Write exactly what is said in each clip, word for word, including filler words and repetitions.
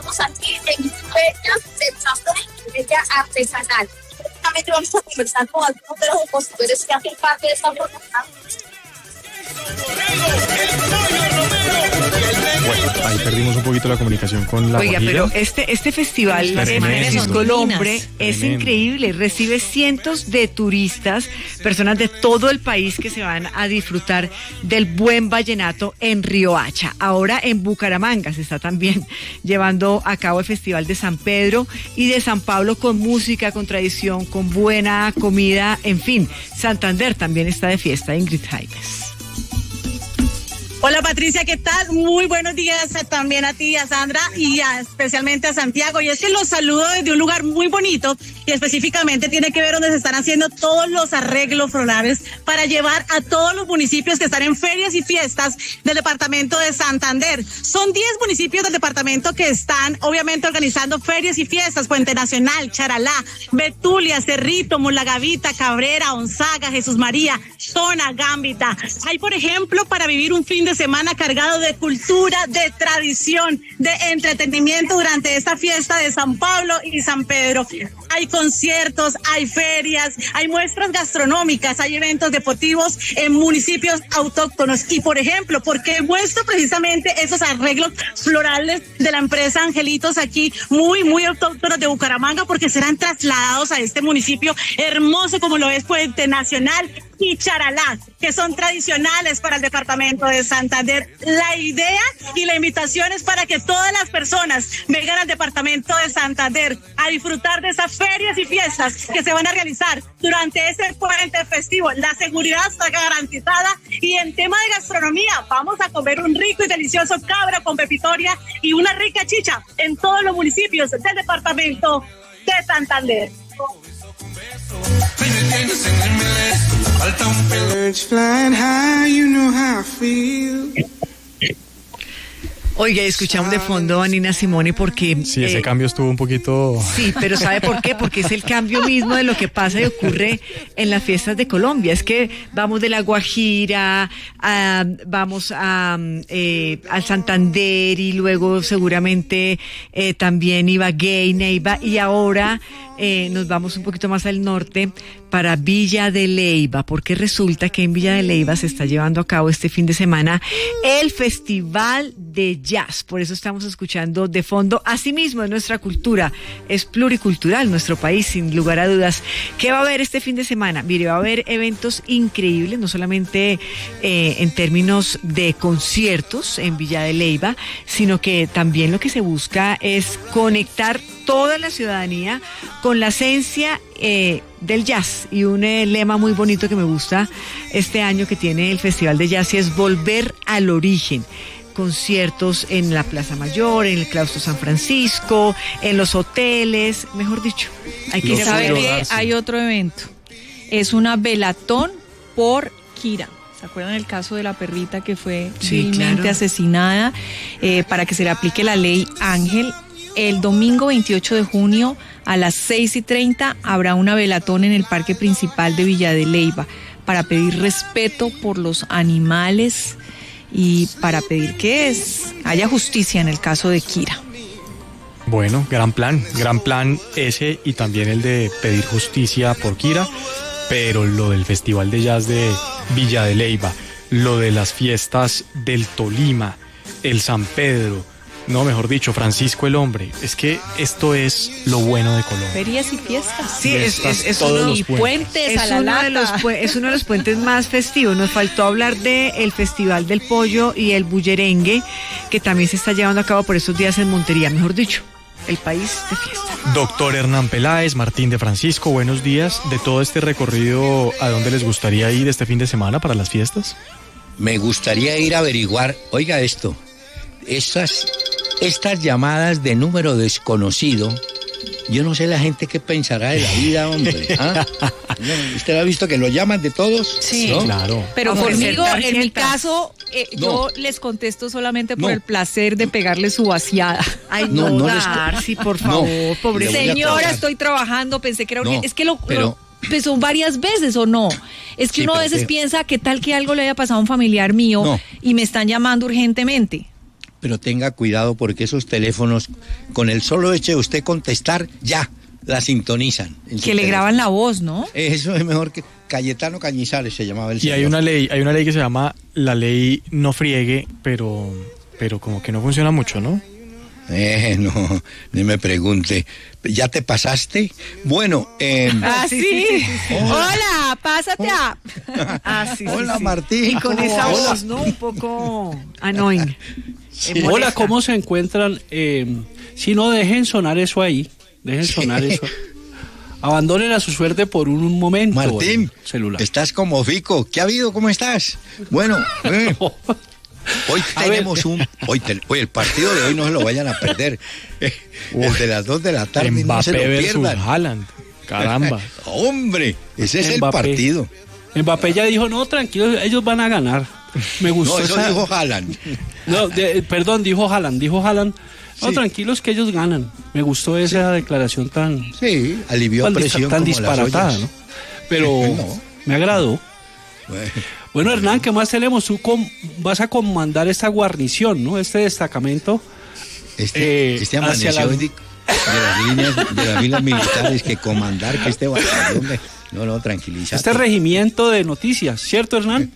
Estamos aquí en Feria Sensación de Feria Artesanal. También vamos a conversar con algunos de los expositores que hacen parte de esta jornada. Bueno, ahí perdimos un poquito la comunicación con la Oiga, Guajira. pero este, este festival de Francisco el Hombre es increíble, recibe cientos de turistas, personas de todo el país que se van a disfrutar del buen vallenato en Riohacha. Ahora en Bucaramanga se está también llevando a cabo el Festival de San Pedro y de San Pablo con música, con tradición, con buena comida, en fin. Santander también está de fiesta, Ingrid Jaimes. Hola Patricia, ¿qué tal? Muy buenos días también a ti, a Sandra y a, especialmente a Santiago. Y es que los saludo desde un lugar muy bonito y específicamente tiene que ver donde se están haciendo todos los arreglos florales para llevar a todos los municipios que están en ferias y fiestas del departamento de Santander. Son diez municipios del departamento que están obviamente organizando ferias y fiestas: Puente Nacional, Charalá, Betulia, Cerrito, Mulagavita, Cabrera, Onzaga, Jesús María, Tona, Gambita. Hay, por ejemplo, para vivir un fin de semana cargado de cultura, de tradición, de entretenimiento durante esta fiesta de San Pablo y San Pedro. Hay conciertos, hay ferias, hay muestras gastronómicas, hay eventos deportivos en municipios autóctonos. Y, por ejemplo, porque muestro precisamente esos arreglos florales de la empresa Angelitos aquí, muy, muy autóctonos de Bucaramanga, porque serán trasladados a este municipio hermoso como lo es Puente Nacional y Charalá, que son tradicionales para el departamento de Santander. La idea y la invitación es para que todas las personas vengan al departamento de Santander a disfrutar de esas ferias y fiestas que se van a realizar durante ese puente festivo. La seguridad está garantizada y en tema de gastronomía vamos a comer un rico y delicioso cabra con pepitoria y una rica chicha en todos los municipios del departamento de Santander. Oiga, escuchamos de fondo a Nina Simone porque... Sí, ese eh, cambio estuvo un poquito... Sí, pero ¿sabe por qué? Porque es el cambio mismo de lo que pasa y ocurre en las fiestas de Colombia. Es que vamos de La Guajira, a, vamos a, eh, al Santander y luego seguramente eh, también Ibagué, Neiva, y ahora eh, nos vamos un poquito más al norte para Villa de Leyva, porque resulta que en Villa de Leyva se está llevando a cabo este fin de semana el Festival de Jazz. Por eso estamos escuchando de fondo. Asimismo, es nuestra cultura, es pluricultural nuestro país, sin lugar a dudas. ¿Qué va a haber este fin de semana? Mire, va a haber eventos increíbles, no solamente eh, en términos de conciertos en Villa de Leyva, sino que también lo que se busca es conectar toda la ciudadanía con la esencia eh, del jazz, y un eh, lema muy bonito que me gusta este año que tiene el Festival de Jazz es volver al origen. Conciertos en la Plaza Mayor, en el Claustro San Francisco, en los hoteles, mejor dicho. Hay que saber que hay otro evento. Es una velatón por Kira. ¿Se acuerdan el caso de la perrita que fue sí, vilmente claro. asesinada? Eh, para que se le aplique la ley Ángel. El domingo veintiocho de junio a las seis y treinta habrá una velatón en el parque principal de Villa de Leyva para pedir respeto por los animales y para pedir que es, haya justicia en el caso de Kira. Bueno, gran plan, gran plan ese y también el de pedir justicia por Kira, pero lo del Festival de Jazz de Villa de Leyva, lo de las fiestas del Tolima, el San Pedro, no, mejor dicho, Francisco el Hombre. Es que esto es lo bueno de Colombia. Ferias y fiestas. Sí, es, es, es uno, uno, y puentes es a la uno lata. De los, es uno de los puentes más festivos. Nos faltó hablar del Festival del Pollo y el Bullerengue, que también se está llevando a cabo por estos días en Montería. Mejor dicho, el país de fiesta. Doctor Hernán Peláez, Martín de Francisco, buenos días. De todo este recorrido, ¿a dónde les gustaría ir este fin de semana para las fiestas? Me gustaría ir a averiguar, oiga esto, estas... Estas llamadas de número desconocido, yo no sé la gente qué pensará de la vida, hombre. ¿Ah? ¿Usted ha visto que lo llaman de todos? Sí, ¿no? Claro. Pero Vamos conmigo, a en mi caso, eh, no. yo les contesto solamente por no. el placer de pegarle su vaciada. Ay, no, no, no Darcy, por favor, no, pobre señora, estoy trabajando, pensé que era no, urgente. Es que lo, pero, lo pensó varias veces, ¿o no? Es que sí, uno a veces que... piensa que tal que algo le haya pasado a un familiar mío no. y me están llamando urgentemente. pero tenga cuidado porque esos teléfonos, con el solo hecho de usted contestar, ya la sintonizan. Que le graban la voz, ¿no? Eso es mejor que Cayetano Cañizares se llamaba el Y señor. hay una ley, hay una ley que se llama la ley no friegue, pero, pero como que no funciona mucho, ¿no? Eh, no, no me pregunte. ¿Ya te pasaste? Bueno, eh... Ah, sí. sí, sí, sí. Hola, pásate a... Ah, sí, sí, Hola, sí. Martín. Y con ¿Cómo esa vas? voz, ¿no? Un poco annoying. Sí. Eh, Hola, molesta. ¿cómo se encuentran? Eh, si no, dejen sonar eso ahí. Dejen sonar eso. Abandonen a su suerte por un momento. Martín, el celular. estás como Fico. ¿Qué ha habido? ¿Cómo estás? Bueno, eh, hoy A tenemos ver. un... Hoy, te- hoy el partido de hoy no se lo vayan a perder. Eh, el de las dos de la tarde no se Mbappé lo versus pierdan. Haaland. Caramba. Hombre, ese es Mbappé. el partido. Mbappé ya dijo, no, tranquilos, ellos van a ganar. Me gustó No, eso esa- dijo Haaland. No, de- perdón, dijo Haaland, dijo Haaland. No, Sí. tranquilos que ellos ganan. Me gustó esa declaración tan, Sí, alivió tan, dis- presión tan como disparatada, las ollas. ¿no? Pero No. me agradó. Bueno, Bueno, Hernán, ¿qué más tenemos? Tú com- vas a comandar esta guarnición, ¿no? Este destacamento. Este, Eh, este hacia amaneció la- de, de las líneas, de las líneas militares que comandar que este batallón de... No, no, tranquilízate. Este regimiento de noticias, ¿cierto, Hernán?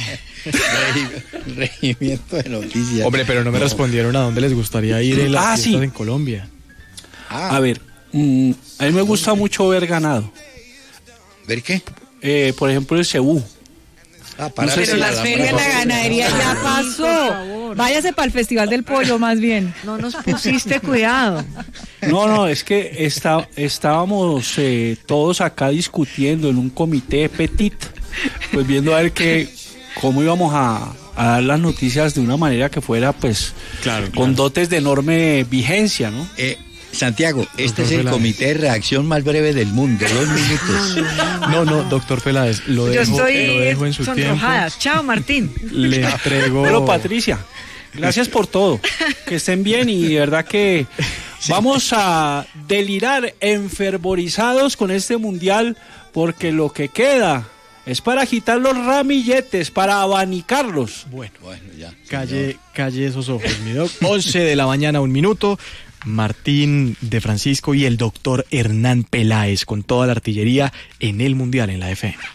Regi- Regimiento de noticias. Hombre, pero no me respondieron a dónde les gustaría ir en las Ah, fiestas sí. en Colombia. Ah, A ver, mm, a mí me gusta mucho ver ganado. ¿ver qué? Eh, por ejemplo, el Cebú. Ah, No sé pararse si en Pero las la ferias, la Alambrada. ganadería ya Por pasó. favor. Váyase para el Festival del Pollo, más bien. No nos pusiste cuidado. No, no, es que está, estábamos eh, todos acá discutiendo en un comité petit, pues viendo a ver que, cómo íbamos a, a dar las noticias de una manera que fuera, pues, Claro, con dotes de enorme vigencia, ¿no? Eh, Santiago, este es el Peláez. comité de reacción más breve del mundo, dos minutos. No, no, doctor Peláez, lo Yo dejo, estoy lo dejo en su tiempo. sonrojada. Chao, Martín. Le entrego... Bueno, Patricia, gracias por todo. Que estén bien y de verdad que vamos a delirar enfervorizados con este mundial porque lo que queda es para agitar los ramilletes, para abanicarlos. Bueno, Bueno, ya. calle, calle esos ojos, mi doc. once de la mañana, un minuto. Martín de Francisco y el doctor Hernán Peláez con toda la artillería en el Mundial en la F M.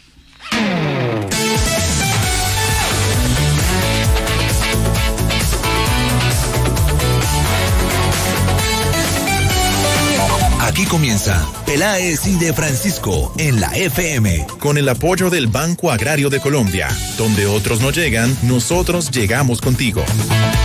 Aquí comienza Peláez y de Francisco en la F M. Con el apoyo del Banco Agrario de Colombia, donde otros no llegan, nosotros llegamos contigo.